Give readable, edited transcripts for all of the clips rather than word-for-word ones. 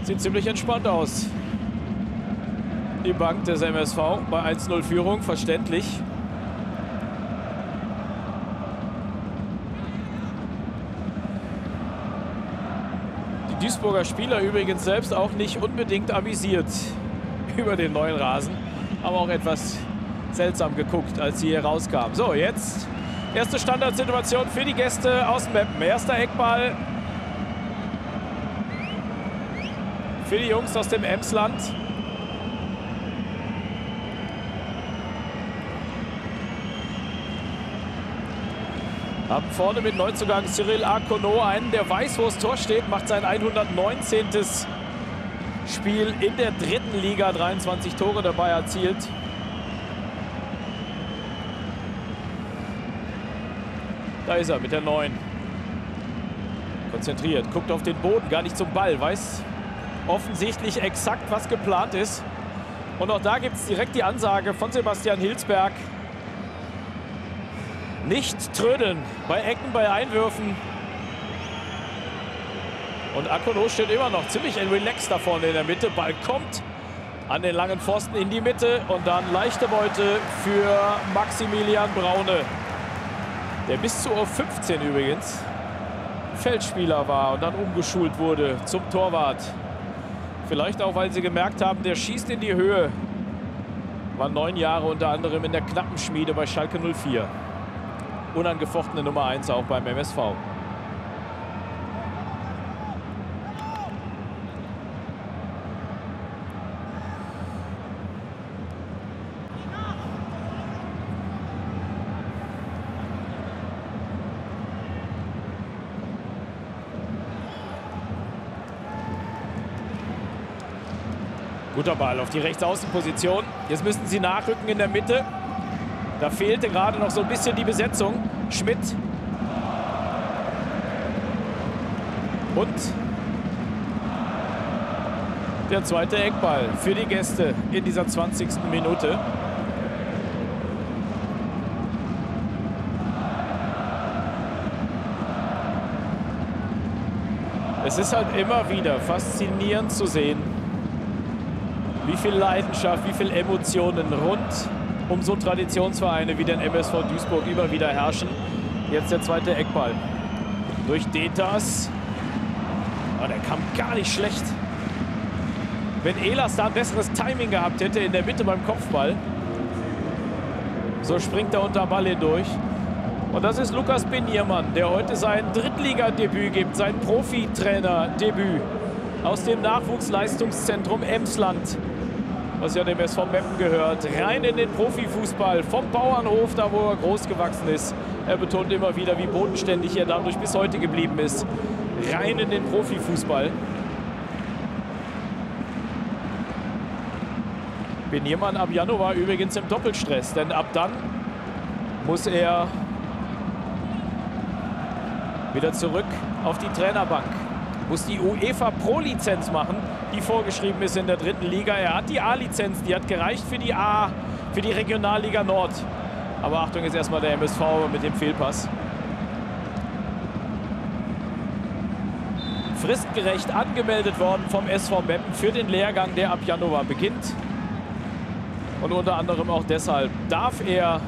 Sieht ziemlich entspannt aus. Die Bank des MSV bei 1:0 Führung, verständlich. Die Duisburger Spieler übrigens selbst auch nicht unbedingt amüsiert über den neuen Rasen. Haben auch etwas seltsam geguckt, als sie hier rauskamen. So, jetzt erste Standardsituation für die Gäste aus Meppen. Erster Eckball für die Jungs aus dem Emsland. Haben vorne mit Neuzugang Cyril Arcono einen, der weiß, wo das Tor steht, macht sein 119. Spiel in der dritten Liga, 23 Tore dabei erzielt. Da ist er mit der 9. Konzentriert, guckt auf den Boden, gar nicht zum Ball, weiß offensichtlich exakt, was geplant ist. Und auch da gibt es direkt die Ansage von Sebastian Hilsberg. Nicht trödeln bei Ecken, bei Einwürfen. Und Arcono steht immer noch ziemlich relaxed da vorne in der Mitte. Ball kommt an den langen Pfosten in die Mitte. Und dann leichte Beute für Maximilian Braune. Der bis zu U15 übrigens Feldspieler war und dann umgeschult wurde zum Torwart. Vielleicht auch, weil sie gemerkt haben, der schießt in die Höhe. War 9 Jahre unter anderem in der Knappenschmiede bei Schalke 04. Unangefochtene Nummer 1 auch beim MSV. Guter Ball auf die Rechtsaußenposition. Jetzt müssten sie nachrücken in der Mitte. Da fehlte gerade noch so ein bisschen die Besetzung. Schmidt. Und der zweite Eckball für die Gäste in dieser 20. Minute. Es ist halt immer wieder faszinierend zu sehen, wie viel Leidenschaft, wie viel Emotionen rund um so Traditionsvereine wie den MSV Duisburg immer wieder herrschen. Jetzt der zweite Eckball. Durch Detas. Oh, der kam gar nicht schlecht. Wenn Ehlers da ein besseres Timing gehabt hätte in der Mitte beim Kopfball. So springt er unter Ball hindurch. Und das ist Lukas Beniermann, der heute sein Drittligadebüt gibt, sein Profitrainerdebüt aus dem Nachwuchsleistungszentrum Emsland, was ja dem SV Meppen gehört, rein in den Profifußball, vom Bauernhof, da wo er groß gewachsen ist. Er betont immer wieder, wie bodenständig er dadurch bis heute geblieben ist. Rein in den Profifußball. Beniermann ab Januar übrigens im Doppelstress, denn ab dann muss er wieder zurück auf die Trainerbank. Muss die UEFA Pro-Lizenz machen, die vorgeschrieben ist in der dritten Liga. Er hat die A-Lizenz, die hat gereicht für die A, für die Regionalliga Nord. Aber Achtung, jetzt erstmal der MSV mit dem Fehlpass. Fristgerecht angemeldet worden vom SV Meppen für den Lehrgang, der ab Januar beginnt. Und unter anderem auch deshalb darf er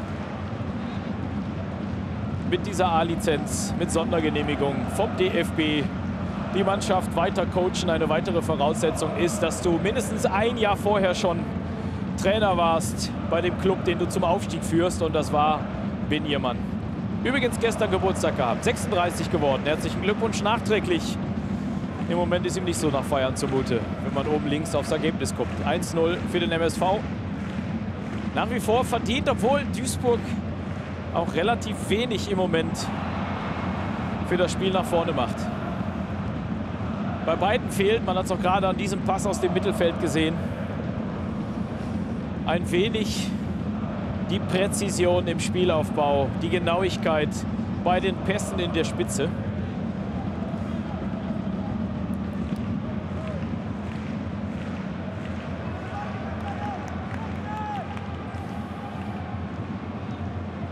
mit dieser A-Lizenz, mit Sondergenehmigung vom DFB die Mannschaft weiter coachen. Eine weitere Voraussetzung ist, dass du mindestens ein Jahr vorher schon Trainer warst bei dem Club, den du zum Aufstieg führst. Und das war Beniermann. Übrigens gestern Geburtstag gehabt, 36 geworden. Herzlichen Glückwunsch nachträglich. Im Moment ist ihm nicht so nach Feiern zumute, wenn man oben links aufs Ergebnis guckt. 1:0 für den MSV. Nach wie vor verdient, obwohl Duisburg auch relativ wenig im Moment für das Spiel nach vorne macht. Bei beiden fehlt, man hat es auch gerade an diesem Pass aus dem Mittelfeld gesehen, ein wenig die Präzision im Spielaufbau, die Genauigkeit bei den Pässen in der Spitze.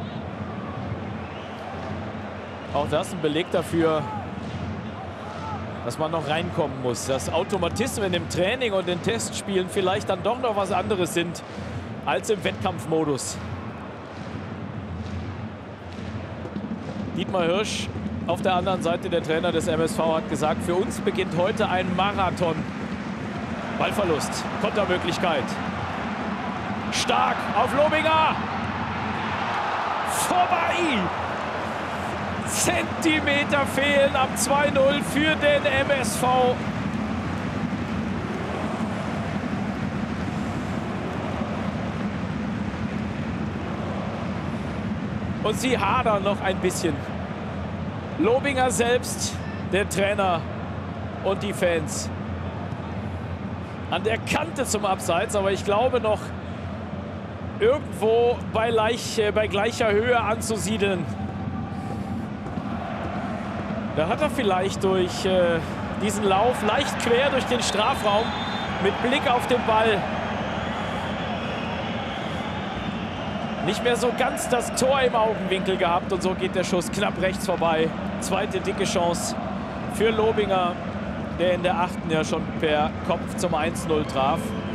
Auch das ein Beleg dafür, dass man noch reinkommen muss. Dass Automatismen im Training und in Testspielen vielleicht dann doch noch was anderes sind als im Wettkampfmodus. Dietmar Hirsch auf der anderen Seite, der Trainer des MSV, hat gesagt, für uns beginnt heute ein Marathon. Ballverlust, Kontermöglichkeit. Stark auf Lobinger. Vorbei. Zentimeter fehlen am 2:0 für den MSV. Und sie hadern noch ein bisschen. Lobinger selbst, der Trainer und die Fans. An der Kante zum Abseits, aber ich glaube noch irgendwo bei gleicher Höhe anzusiedeln. Da hat er vielleicht durch diesen Lauf leicht quer durch den Strafraum mit Blick auf den Ball nicht mehr so ganz das Tor im Augenwinkel gehabt und so geht der Schuss knapp rechts vorbei. Zweite dicke Chance für Lobinger, der in der 8. ja schon per Kopf zum 1:0 traf.